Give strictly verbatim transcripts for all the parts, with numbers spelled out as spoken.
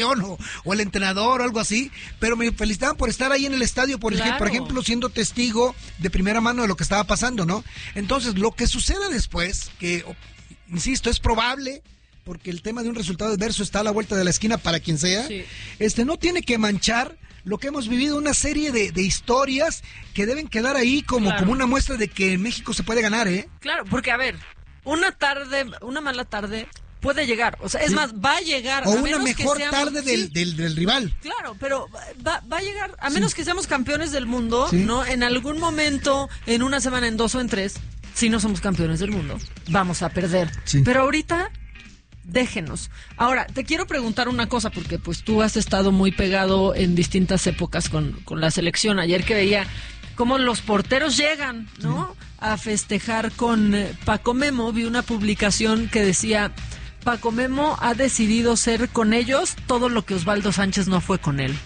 O, o el entrenador o algo así, pero me felicitaban por estar ahí en el estadio, por, claro. ej- por ejemplo, siendo testigo de primera mano de lo que estaba pasando, ¿no? Entonces, lo que suceda después, que, insisto, es probable, porque el tema de un resultado adverso está a la vuelta de la esquina para quien sea, sí. este no tiene que manchar lo que hemos vivido, una serie de, de historias que deben quedar ahí como, claro. como una muestra de que en México se puede ganar, ¿eh? Claro, porque a ver, una tarde, una mala tarde puede llegar, o sea, es sí. más, va a llegar. O a una menos mejor que seamos, tarde del, sí, del, del rival. Claro, pero va, va a llegar, a menos sí. que seamos campeones del mundo, sí. ¿no? En algún momento, en una semana, en dos o en tres, si no somos campeones del mundo, vamos a perder. Sí. Pero ahorita, déjenos. Ahora, te quiero preguntar una cosa, porque pues tú has estado muy pegado en distintas épocas con, con la selección. Ayer que veía cómo los porteros llegan, ¿no? Sí. A festejar con eh, Paco Memo, vi una publicación que decía: Paco Memo ha decidido ser con ellos todo lo que Osvaldo Sánchez no fue con él.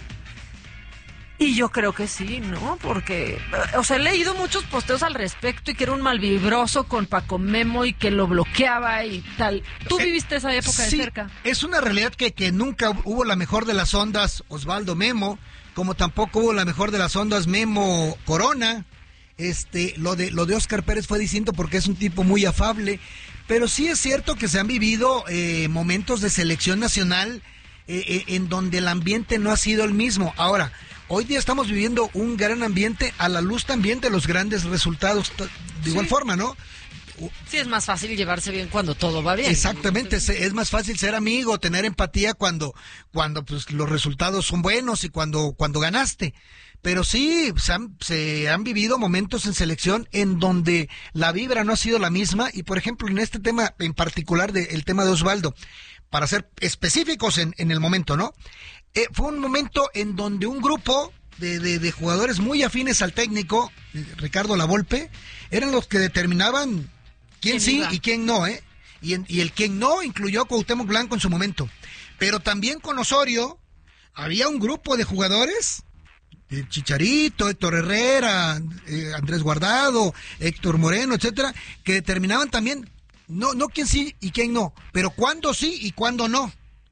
Y yo creo que sí, ¿no? Porque, o sea, he leído muchos posteos al respecto y que era un malvibroso con Paco Memo y que lo bloqueaba y tal. ¿Tú eh, viviste esa época sí, de cerca? Es una realidad que, que nunca hubo la mejor de las ondas Osvaldo Memo, como tampoco hubo la mejor de las ondas Memo Corona. Este, lo de, lo de Óscar Pérez fue distinto porque es un tipo muy afable. Pero sí es cierto que se han vivido eh, momentos de selección nacional eh, eh, en donde el ambiente no ha sido el mismo. Ahora, hoy día estamos viviendo un gran ambiente a la luz también de los grandes resultados, de sí. igual forma, ¿no? Sí, es más fácil llevarse bien cuando todo va bien. Exactamente, es más fácil ser amigo, tener empatía cuando, cuando pues, los resultados son buenos y cuando, cuando ganaste. Pero sí, se han, se han vivido momentos en selección en donde la vibra no ha sido la misma. Y, por ejemplo, en este tema en particular, de, el tema de Osvaldo, para ser específicos en, en el momento, ¿no? Eh, fue un momento en donde un grupo de, de, de jugadores muy afines al técnico, eh, Ricardo Lavolpe, eran los que determinaban quién sí iba y quién no, ¿eh? Y, en, y el quién no incluyó a Cuauhtémoc Blanco en su momento. Pero también con Osorio había un grupo de jugadores... Chicharito, Héctor Herrera, eh, Andrés Guardado, Héctor Moreno, etcétera, que determinaban también no no quién sí y quién no, pero cuándo sí y cuándo no.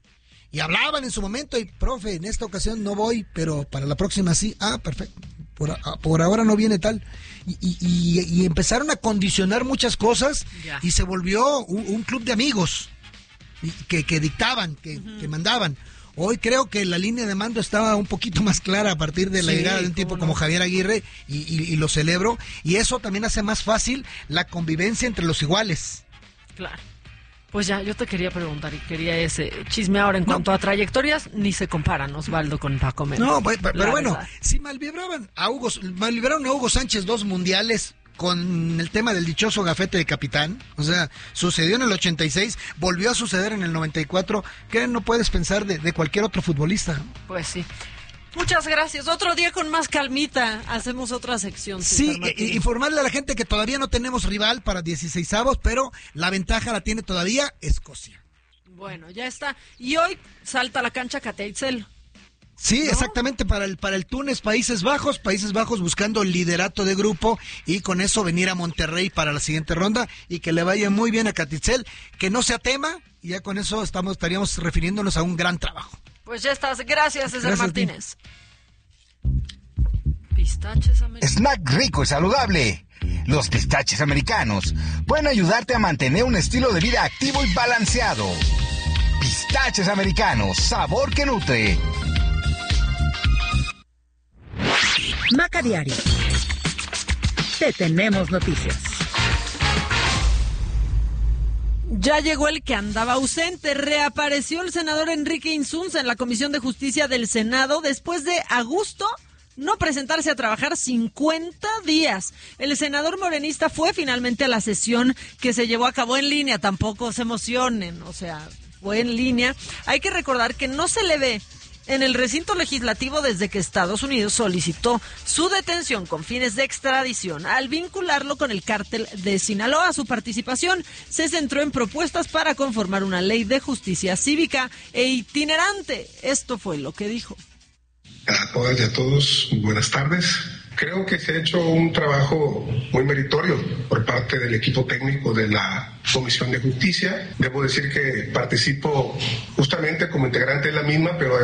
Y hablaban en su momento y, profe, en esta ocasión no voy, pero para la próxima sí. Ah, perfecto. Por, a, por ahora no viene tal. Y, y, y, y empezaron a condicionar muchas cosas yeah. y se volvió un, un club de amigos que, que dictaban, que, uh-huh. que mandaban. Hoy creo que la línea de mando estaba un poquito más clara a partir de la sí, llegada de un tipo no. como Javier Aguirre y, y, y lo celebro. Y eso también hace más fácil la convivencia entre los iguales. Claro. Pues ya, yo te quería preguntar y quería ese chisme ahora en no. cuanto a trayectorias, ni se comparan Osvaldo con Paco Memo. No, pero, pero bueno, verdad. si malvibraban a Hugo, malvibraron a Hugo Sánchez dos mundiales con el tema del dichoso gafete de capitán, o sea, sucedió en el ochenta y seis, volvió a suceder en el noventa y cuatro, ¿qué no puedes pensar de, de cualquier otro futbolista? Pues sí. Muchas gracias. Otro día con más calmita hacemos otra sección. Sí, eh, informarle a la gente que todavía no tenemos rival para dieciseisavos, pero la ventaja la tiene todavía Escocia. Bueno, ya está. Y hoy salta a la cancha Cateitzel. Sí, ¿no? Exactamente, para el para el Túnez, Países Bajos, Países Bajos buscando el liderato de grupo y con eso venir a Monterrey para la siguiente ronda y que le vaya muy bien a Cateitzel, que no sea tema y ya con eso estamos estaríamos refiriéndonos a un gran trabajo. Pues ya estás, gracias César Martínez. Pistaches americanos. Snack rico y saludable. Los pistaches americanos pueden ayudarte a mantener un estilo de vida activo y balanceado. Pistaches americanos, sabor que nutre. Maca Diario. Te tenemos noticias. Ya llegó el que andaba ausente. Reapareció el senador Enrique Insunza en la Comisión de Justicia del Senado después de agosto no presentarse a trabajar cincuenta días. El senador morenista fue finalmente a la sesión que se llevó a cabo en línea. Tampoco se emocionen, o sea, fue en línea. Hay que recordar que no se le ve en el recinto legislativo desde que Estados Unidos solicitó su detención con fines de extradición. Al vincularlo con el cártel de Sinaloa, su participación se centró en propuestas para conformar una ley de justicia cívica e itinerante. Esto fue lo que dijo. A todas y a todos, buenas tardes. Creo que se ha hecho un trabajo muy meritorio por parte del equipo técnico de la Comisión de Justicia. Debo decir que participo justamente como integrante de la misma, pero